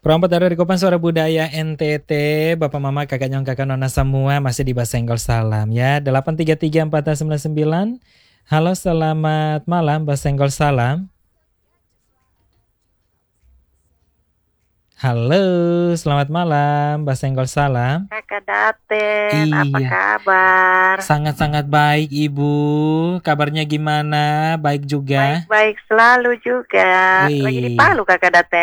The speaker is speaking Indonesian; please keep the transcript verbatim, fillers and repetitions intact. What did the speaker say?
Promote dari Kopan Suara Budaya N T T, Bapak Mama, Kakak Nyong, Kakak Nona semua masih di Basenggol Salam ya. delapan tiga tiga empat sembilan sembilan. Halo, selamat malam Basenggol Salam. Halo, selamat malam Basenggol Salam. Kakak Daten, apa Iya. kabar? Sangat-sangat baik Ibu. Kabarnya gimana? Baik juga. Baik-baik selalu juga. Lagi di Wih. Palu Kakak Daten.